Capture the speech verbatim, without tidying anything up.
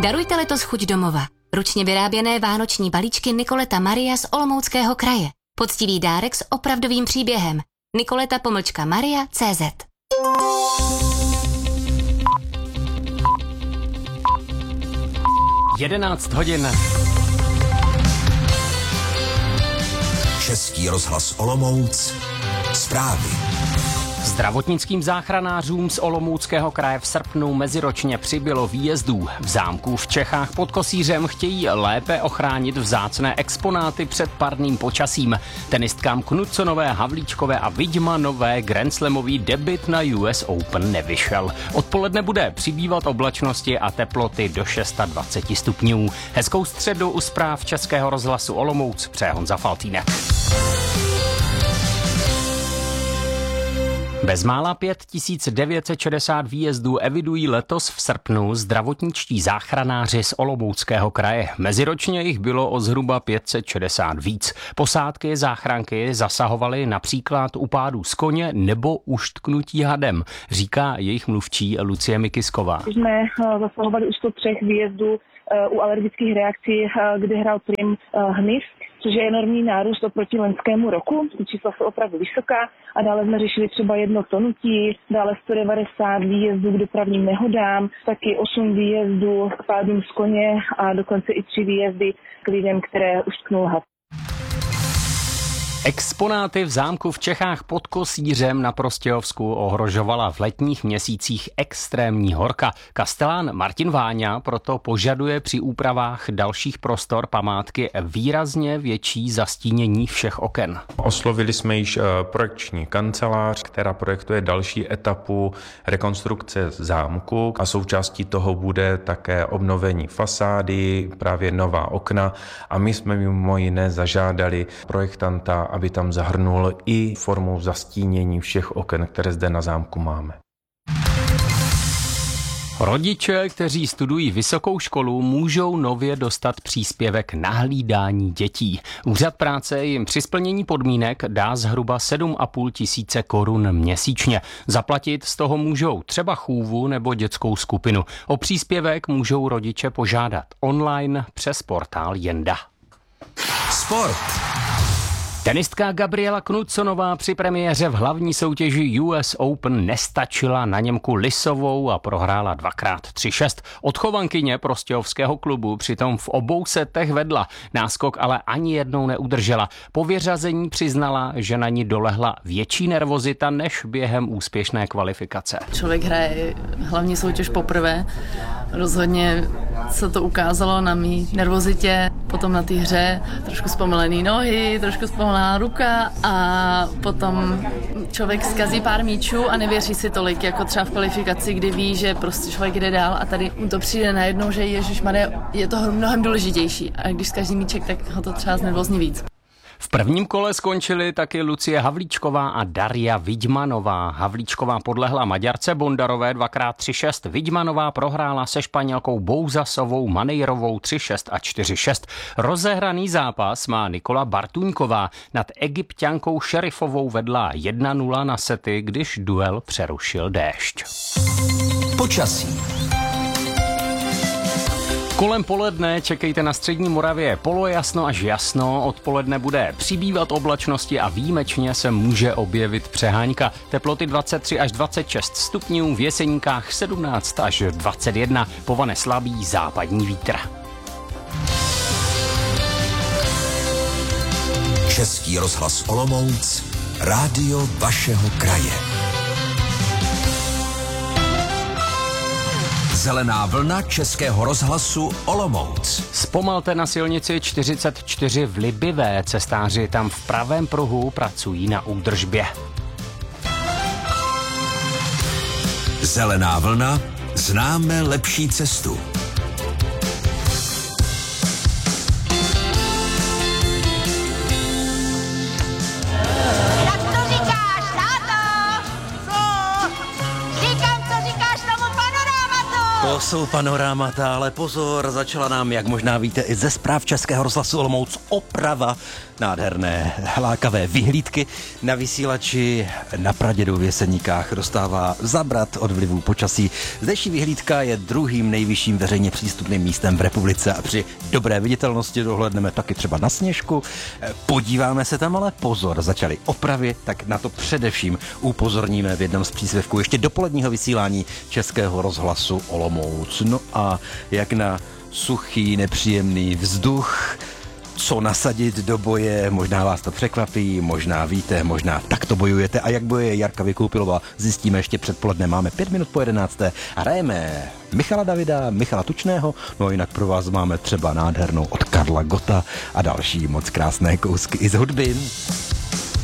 Darujte letos chuť domova. Ručně vyráběné vánoční balíčky Nikoleta Maria z Olomouckého kraje. Poctivý dárek s opravdovým příběhem. Nikoleta pomlčka Maria tečka cé zet. jedenáct hodin. Český rozhlas Olomouc. Zprávy. Zdravotnickým záchranářům z Olomouckého kraje v srpnu meziročně přibylo výjezdů. V zámku v Čechách pod Kosířem chtějí lépe ochránit vzácné exponáty před parným počasím. Tenistkám Knutsonové, Havlíčkové a Vidmanové Grand Slamový debut na U S Open nevyšel. Odpoledne bude přibývat oblačnosti a teploty do dvacet šest stupňů. Hezkou středu u zpráv Českého rozhlasu Olomouc přeje Honza Faltýnek. Bezmála pět tisíc devět set šedesát výjezdů evidují letos v srpnu zdravotničtí záchranáři z Olomouckého kraje. Meziročně jich bylo o zhruba pět set šedesát víc. Posádky záchranky zasahovaly například u pádů z koně nebo uštknutí hadem, říká jejich mluvčí Lucie Mikisková. Jsme zasahovali už sto tři výjezdů u alergických reakcí, kde hrál prim hmyz, což je enormní nárůst oproti loňskému roku. Ty čísla jsou opravdu vysoká a dále jsme řešili třeba jedno tonutí, dále sto devadesát výjezdů k dopravním nehodám, taky osm výjezdů k pádům z koně a dokonce i tři výjezdy k lidem, které uštknul had. Exponáty v zámku v Čechách pod Kosířem na Prostějovsku ohrožovala v letních měsících extrémní horka. Kastelán Martin Váňa proto požaduje při úpravách dalších prostor památky výrazně větší zastínění všech oken. Oslovili jsme již projekční kancelář, která projektuje další etapu rekonstrukce zámku a součástí toho bude také obnovení fasády, právě nová okna a my jsme mimo jiné zažádali projektanta, aby tam zahrnul i formu zastínění všech oken, které zde na zámku máme. Rodiče, kteří studují vysokou školu, můžou nově dostat příspěvek na hlídání dětí. Úřad práce jim při splnění podmínek dá zhruba sedm a půl tisíce korun měsíčně. Zaplatit z toho můžou třeba chůvu nebo dětskou skupinu. O příspěvek můžou rodiče požádat online přes portál Jenda. Sport. Tenistka Gabriela Knutsonová při premiéře v hlavní soutěži U S Open nestačila na Němku Lisovou a prohrála dvakrát tři šest. Odchovankyně prostějovského klubu přitom v obou setech vedla. Náskok ale ani jednou neudržela. Po vyřazení přiznala, že na ní dolehla větší nervozita než během úspěšné kvalifikace. Člověk hraje hlavní soutěž poprvé. Rozhodně se to ukázalo na mý nervozitě, potom na té hře, trošku zpomalený nohy, trošku zpomalená ruka a potom člověk zkazí pár míčů a nevěří si tolik, jako třeba v kvalifikaci, kdy ví, že prostě člověk jde dál a tady mu to přijde najednou, že ježišmarja, je to mnohem důležitější a když zkazí míček, tak ho to třeba znervózní víc. V prvním kole skončily taky Lucie Havlíčková a Daria Vidmanová. Havlíčková podlehla Maďarce Bondarové dvakrát tři šest. Vidmanová prohrála se Španělkou Bouzasovou Manejrovou tři šest a čtyři šest. Rozehraný zápas má Nikola Bartuňková. Nad Egypťankou Šerifovou vedla jedna nula na sety, když duel přerušil déšť. Počasí. Kolem poledne čekejte na střední Moravě polojasno až jasno, odpoledne bude přibývat oblačnosti a výjimečně se může objevit přehánka. Teploty dvacet tři až dvacet šest stupňů, v Jeseníkách sedmnáct až dvacet jedna, povane slabý západní vítr. Český rozhlas Olomouc, rádio vašeho kraje. Zelená vlna Českého rozhlasu Olomouc. Zpomalte na silnici čtyřicet čtyři v Libivé. Cestáři tam v pravém pruhu pracují na údržbě. Zelená vlna, známe lepší cestu. To jsou panorámata, ale pozor, začala nám, jak možná víte, i ze zpráv Českého rozhlasu Olomouc oprava nádherné, lákavé vyhlídky na vysílači na Pradědu v Jeseníkách dostává zabrat od vlivů počasí. Zdejší vyhlídka je druhým nejvyšším veřejně přístupným místem v republice a při dobré viditelnosti dohlédneme taky třeba na Sněžku. Podíváme se tam, ale pozor, začaly opravy, tak na to především upozorníme v jednom z příspěvků ještě dopoledního vysílání Českého rozhlasu Olomouc. No a jak na suchý, nepříjemný vzduch, co nasadit do boje, možná vás to překvapí, možná víte, možná tak to bojujete. A jak bojuje Jarka Vykoupilová, zjistíme ještě předpoledne. Máme pět minut po jedenácté a hrajeme Michala Davida, Michala Tučného, no a jinak pro vás máme třeba nádhernou od Karla Gotta a další moc krásné kousky i z hudby.